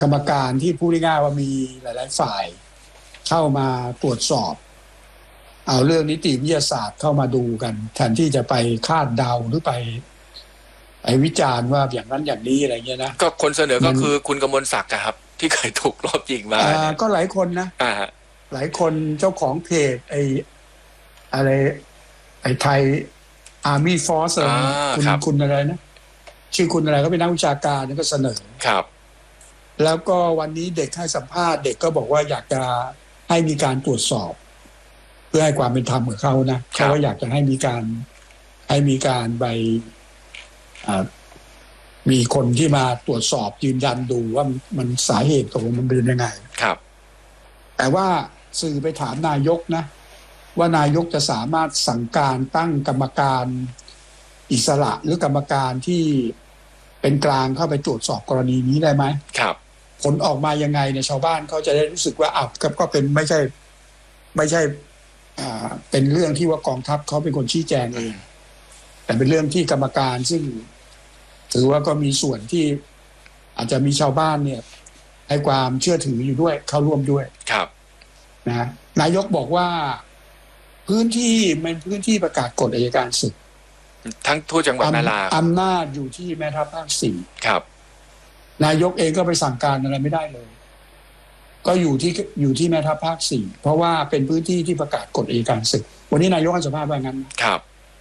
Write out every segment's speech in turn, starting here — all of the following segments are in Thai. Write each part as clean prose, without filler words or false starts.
กรรมการที่พูดง่ายๆว่ามีหลายๆฝ่ายเข้ามาตรวจสอบเอาเรื่องนิติวิทยาศาสตร์เข้ามาดูกันแทนที่จะไปคาดเดาหรือไปวิจารณ์ว่าอย่างนั้นอย่างนี้อะไรเงี้ยนะก็คนเสนอก็คือคุณกมลศักดิ์ครับที่เคยถูกรอบยิงมาก็หลายคนนะหลายคนเจ้าของเพจอะไรไทยอาร์มี่ฟอร์สคุณอะไรนะชื่อคุณอะไรก็เป็นนักวิชาการก็เสนอครับแล้วก็วันนี้เด็กให้สัมภาษณ์เด็กก็บอกว่าอยากจะให้มีการตรวจสอบเพื่อให้ความเป็นธรรมกับเขานะเขาว่าอยากจะให้มีการไปมีคนที่มาตรวจสอบยืนยันดูว่ามันสาเหตุตรงมันเป็นยังไงครับแต่ว่าสื่อไปถามนายกนะว่านายกจะสามารถสั่งการตั้งกรรมการอิสระหรือกรรมการที่เป็นกลางเข้าไปตรวจสอบกรณีนี้ได้ไหมครับผลออกมายังไงเนี่ยชาวบ้านเขาจะได้รู้สึกว่าก็เป็นไม่ใช่เป็นเรื่องที่ว่ากองทัพเขาเป็นคนชี้แจงเองแต่เป็นเรื่องที่กรรมการซึ่งถือว่าก็มีส่วนที่อาจจะมีชาวบ้านเนี่ยให้ความเชื่อถืออยู่ด้วยเข้าร่วมด้วยครับนะนายกบอกว่าพื้นที่เป็นพื้นที่ประกาศกฎอัยการศึกทั้งทั่วจังหวัดนาราอำนาจอยู่ที่แม่ทัพภาค 4 ครับนายกเองก็ไปสั่งการอะไรไม่ได้เลยก็อยู่ที่แม่ทัพภาค 4เพราะว่าเป็นพื้นที่ที่ประกาศกฎอัยการศึกวันนี้นายกให้สัมภาษณ์ว่างั้นครับ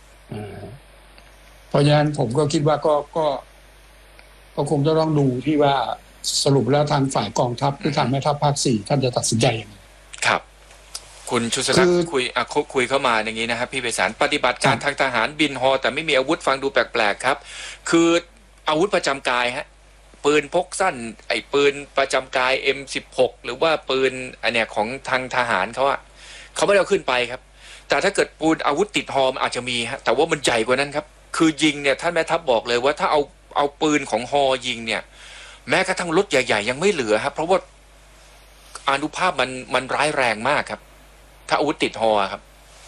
เพราะฉะนั้นผมก็คิดว่าก็คงจะต้องดูที่ว่าสรุปแล้วทางฝ่ายกองทัพหรือทางแม่ทัพภาค 4ท่านจะตัดสินใจยังไงครับคุณชุสลักษ์คุยเข้ามาอย่างนี้นะครับพี่ไพศาลปฏิบัติการทางทหารบินฮอแต่ไม่มีอาวุธฟังดูแปลกๆครับคืออาวุธประจำกายฮะปืนพกสั้นปืนประจำกาย M16 หรือว่าปืนอันเนี้ยของทางทหารเขาไม่ได้เอาขึ้นไปครับแต่ถ้าเกิดปืนอาวุธติดฮออาจจะมีฮะแต่ว่ามันใหญ่กว่านั้นครับคือยิงเนี่ยท่านแม่ทัพบอกเลยว่าถ้าเอาปืนของฮอยิงเนี่ยแม้กระทั่งรถใหญ่ๆยังไม่เหลือครับเพราะว่าอานุภาพมันร้ายแรงมากครับถ้าอาวุธติดฮอครับ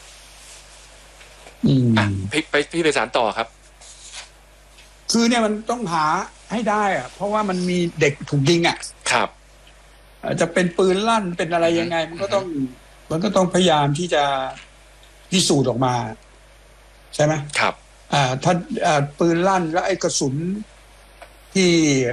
พี่ไปสารต่อครับคือเนี่ยมันต้องหาให้ได้เพราะว่ามันมีเด็กถูกยิงครับจะเป็นปืนลั่นเป็นอะไรยังไงมันก็ต้องพยายามที่จะพิสูจน์ออกมาใช่ไหมครับถ้าปืนลั่นแล้วไอ้กระสุนที่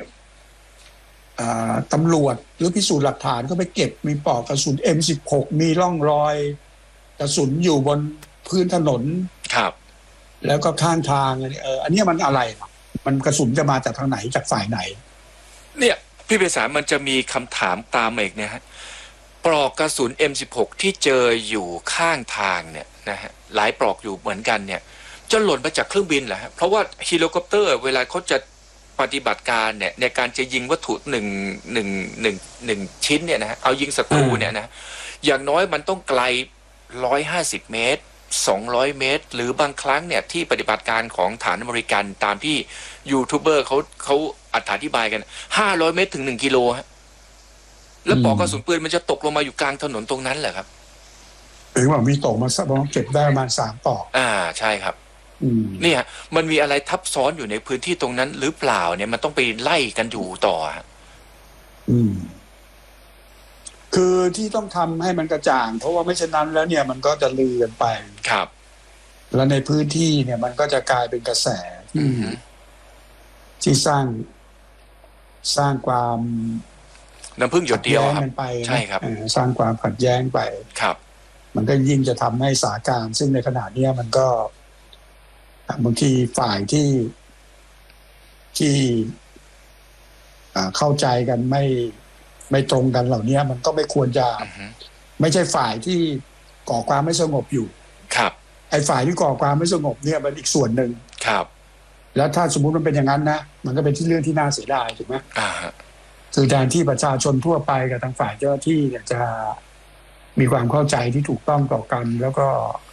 ตำรวจหรือพิสูจน์หลักฐานก็ไปเก็บมีปลอกกระสุน M16 มีร่องรอยกระสุนอยู่บนพื้นถนนครับแล้วก็ข้างทางอันนี้มันอะไรมันกระสุนจะมาจากทางไหนจากฝ่ายไหนเนี่ยพี่ไพศาลมันจะมีคำถามตามมาอีกนะฮะปลอกกระสุน M16 ที่เจออยู่ข้างทางเนี่ยนะฮะหลายปลอกอยู่เหมือนกันเนี่ยจะหล่นมาจากเครื่องบินเหรอฮะเพราะว่าเฮลิคอปเตอร์เวลาเขาจะปฏิบัติการเนี่ยในการจะยิงวัตถุหนึ่งชิ้นเนี่ยนะฮะเอายิงศัตรูเนี่ยนะอย่างน้อยมันต้องไกล150 เมตร200 เมตรหรือบางครั้งเนี่ยที่ปฏิบัติการของฐานอเมริกันตามที่ยูทูบเบอร์เขาอธิบายกัน500 เมตรถึง1 กิโลฮะแล้วปลอกกระสุนปืนมันจะตกลงมาอยู่กลางถนนตรงนั้นเหรอครับหรือว่ามีตกมาสักเก็บได้ประมาณ3 ปลอกใช่ครับเนี่ยมันมีอะไรทับซ้อนอยู่ในพื้นที่ตรงนั้นหรือเปล่าเนี่ยมันต้องไปไล่กันอยู่ต่อคือที่ต้องทำให้มันกระจ่างเพราะว่าไม่เช่นนั้นแล้วเนี่ยมันก็จะลือกันไปครับแล้วในพื้นที่เนี่ยมันก็จะกลายเป็นกระแสที่สร้างความน้ำพึ่งหยดเดียวครับไปใช่ครับสร้างความขัดแย้งไปครับมันก็ยิ่งจะทำให้สถานการณ์ซึ่งในขณะนี้มันก็บางทีฝ่ายที่เข้าใจกันไม่ตรงกันเหล่านี้มันก็ไม่ควรจะไม่ใช่ฝ่ายที่ก่อความไม่สงบอยู่ครับไอ้ฝ่ายที่ก่อความไม่สงบเนี่ยมันอีกส่วนหนึ่งครับแล้วถ้าสมมุติมันเป็นอย่างนั้นนะมันก็เป็นที่เรื่องที่น่าเสียดายถูกไหมคือแทนที่ประชาชนทั่วไปกับทางฝ่ายเจ้าหน้าที่เนี่ยจะมีความเข้าใจที่ถูกต้องต่อกันแล้วก็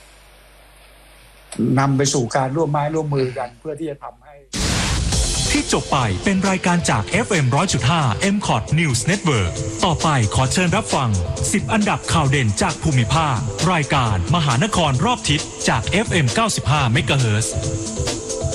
นำไปสู่การร่วมไม้ร่วมมือกันเพื่อที่จะทำให้ที่จบไปเป็นรายการจาก FM 100.5 MCOT News Network ต่อไปขอเชิญรับฟัง10 อันดับข่าวเด่นจากภูมิภาครายการมหานครรอบทิศจาก FM 95 MHz